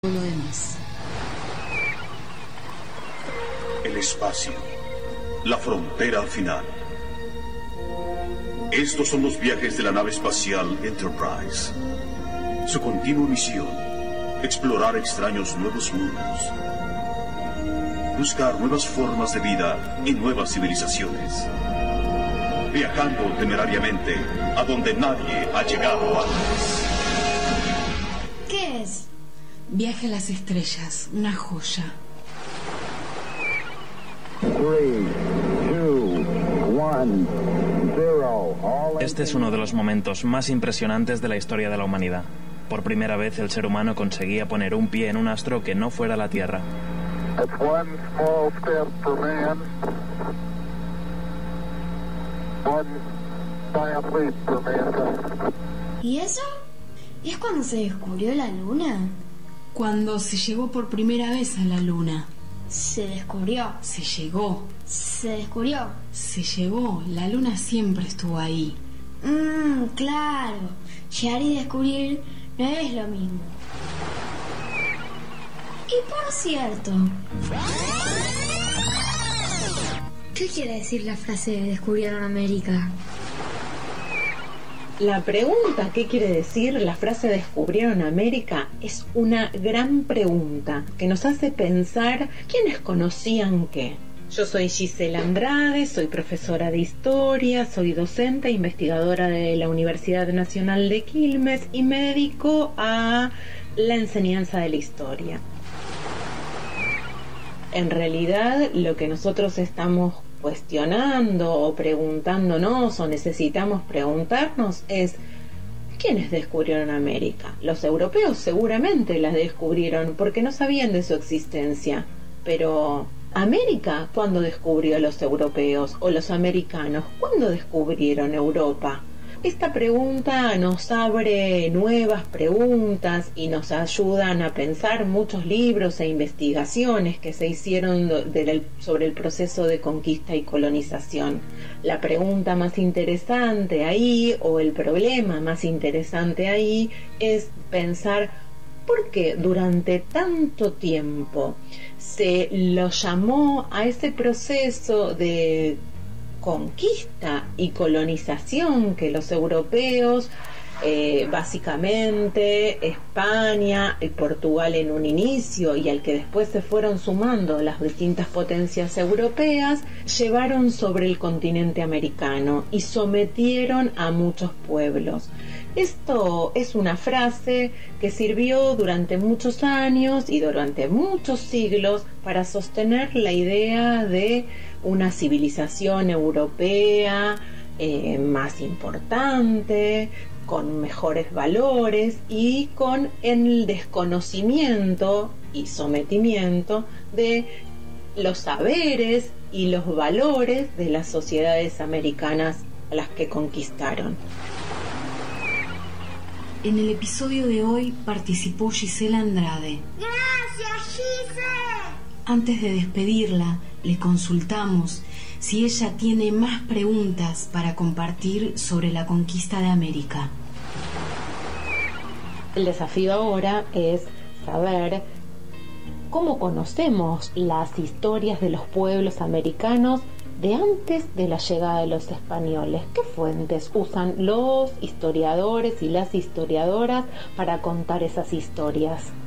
todo lo demás. El espacio, la frontera final. Estos son los viajes de la nave espacial Enterprise. Su continua misión, explorar extraños nuevos mundos. Buscar nuevas formas de vida y nuevas civilizaciones. Viajando temerariamente a donde nadie ha llegado antes. ¿Qué es? Viaje a las estrellas, una joya. 3, 2, 1, 0. Este es uno de los momentos más impresionantes de la historia de la humanidad. Por primera vez el ser humano conseguía poner un pie en un astro que no fuera la Tierra. It's one small step for man, one giant leap for mankind. ¿Y eso? ¿Es cuando se descubrió la luna? Cuando se llegó por primera vez a la luna. Se descubrió. Se llegó. Se descubrió. Se llegó. La luna siempre estuvo ahí. Claro. Llegar y descubrir no es lo mismo. Y por cierto, ¿qué quiere decir la frase de descubrieron América? La pregunta, ¿qué quiere decir la frase descubrieron América? Es una gran pregunta que nos hace pensar quiénes conocían qué. Yo soy Gisela Andrade, soy profesora de historia, soy docente e investigadora de la Universidad Nacional de Quilmes y me dedico a la enseñanza de la historia. En realidad, lo que nosotros estamos cuestionando o preguntándonos o necesitamos preguntarnos es ¿quiénes descubrieron América? Los europeos seguramente las descubrieron porque no sabían de su existencia, pero ¿América cuándo descubrió a los europeos o los americanos? ¿Cuándo descubrieron Europa? Esta pregunta nos abre nuevas preguntas y nos ayudan a pensar muchos libros e investigaciones que se hicieron sobre el proceso de conquista y colonización. La pregunta más interesante ahí, o el problema más interesante ahí, es pensar por qué durante tanto tiempo se lo llamó a ese proceso de conquista y colonización que los europeos, básicamente España y Portugal en un inicio y al que después se fueron sumando las distintas potencias europeas, llevaron sobre el continente americano y sometieron a muchos pueblos. Esto es una frase que sirvió durante muchos años y durante muchos siglos para sostener la idea de una civilización europea más importante, con mejores valores y con el desconocimiento y sometimiento de los saberes y los valores de las sociedades americanas a las que conquistaron. En el episodio de hoy participó Gisela Andrade. ¡Gracias, Gisela! Antes de despedirla, le consultamos si ella tiene más preguntas para compartir sobre la conquista de América. El desafío ahora es saber cómo conocemos las historias de los pueblos americanos de antes de la llegada de los españoles. ¿Qué fuentes usan los historiadores y las historiadoras para contar esas historias?